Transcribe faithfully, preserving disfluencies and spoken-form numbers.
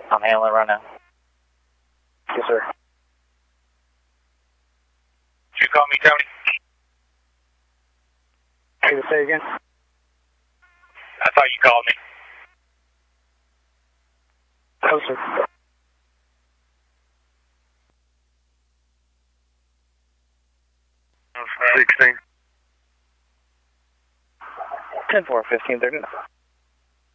I'm handling right now. Yes, sir. Did you call me, Tony? Can you say again? I thought you called me. No, sir. sixteen. ten four, fifteen thirty-nine.